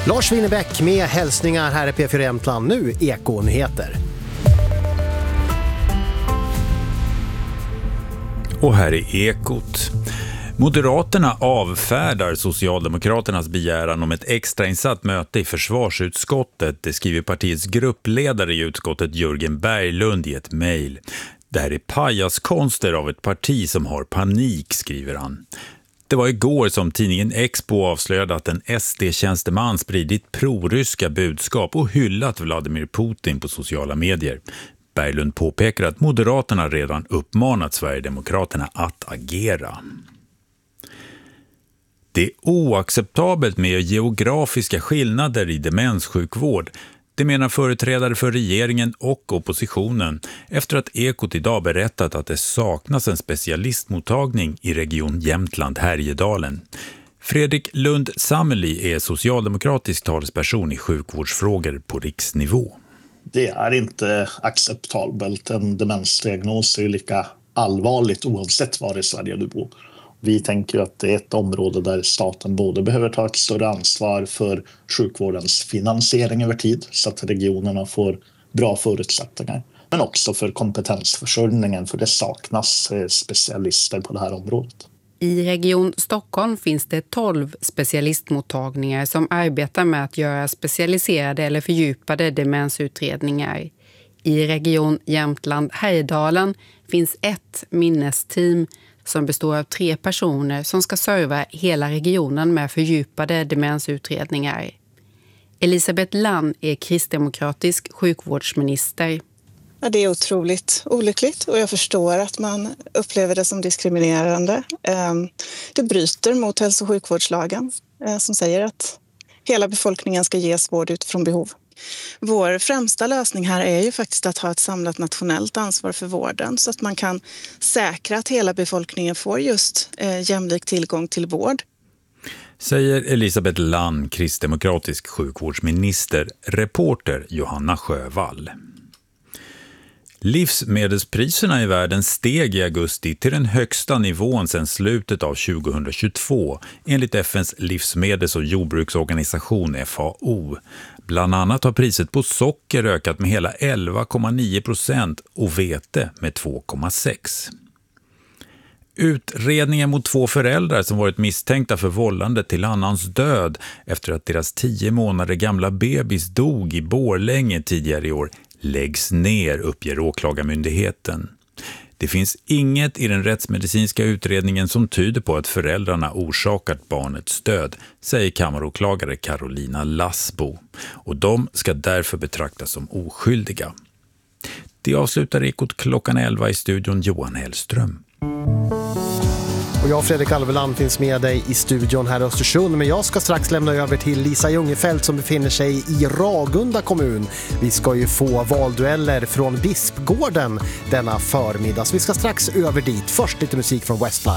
Lars Winnerbäck med hälsningar här i P4 Jämtland. Nu Eko-nyheter. Och här är Ekot. Moderaterna avfärdar Socialdemokraternas begäran om ett extrainsatt möte i försvarsutskottet. Det skriver partiets gruppledare i utskottet Jörgen Berglund i ett mejl. Det här är pajaskonster av ett parti som har panik, skriver han. Det var igår som tidningen Expo avslöjade att en SD-tjänsteman spridit proryska budskap och hyllat Vladimir Putin på sociala medier. Berglund påpekar att Moderaterna redan uppmanat Sverigedemokraterna att agera. Det är oacceptabelt med geografiska skillnader i demenssjukvård. Det menar företrädare för regeringen och oppositionen efter att Ekot idag berättat att det saknas en specialistmottagning i region Jämtland-Härjedalen. Fredrik Lund Sammeli är socialdemokratisk talesperson i sjukvårdsfrågor på riksnivå. Det är inte acceptabelt. En demensdiagnos är lika allvarligt oavsett var i Sverige du bor. Vi tänker att det är ett område där staten både behöver ta ett större ansvar för sjukvårdens finansiering över tid så att regionerna får bra förutsättningar. Men också för kompetensförsörjningen, för det saknas specialister på det här området. I Region Stockholm finns det 12 specialistmottagningar som arbetar med att göra specialiserade eller fördjupade demensutredningar. I Region Jämtland-Härjedalen finns ett minnesteam som består av 3 personer som ska serva hela regionen med fördjupade demensutredningar. Elisabeth Lann är kristdemokratisk sjukvårdsminister. Ja, det är otroligt olyckligt och jag förstår att man upplever det som diskriminerande. Det bryter mot hälso- och sjukvårdslagen som säger att hela befolkningen ska ges vård utifrån behov. Vår främsta lösning här är ju faktiskt att ha ett samlat nationellt ansvar för vården så att man kan säkra att hela befolkningen får just jämlik tillgång till vård. Säger Elisabeth Lann, kristdemokratisk sjukvårdsminister, reporter Johanna Sjövall. Livsmedelspriserna i världen steg i augusti till den högsta nivån sedan slutet av 2022 enligt FNs livsmedels- och jordbruksorganisation FAO. Bland annat har priset på socker ökat med hela 11,9% och vete med 2,6%. Utredningen mot 2 föräldrar som varit misstänkta för vållande till annans död efter att deras 10 månader gamla bebis dog i Borlänge tidigare i år läggs ner, uppger åklagarmyndigheten. Det finns inget i den rättsmedicinska utredningen som tyder på att föräldrarna orsakat barnets död, säger kammaråklagare Carolina Lassbo. Och de ska därför betraktas som oskyldiga. Det avslutar Ekot klockan 11 i studion Johan Hellström. Och jag, Fredrik Alveland, finns med dig i studion här i Östersund. Men jag ska strax lämna över till Lisa Ljungefelt som befinner sig i Ragunda kommun. Vi ska ju få valdueller från Bispgården denna förmiddag. Så vi ska strax över dit. Först lite musik från Westlife.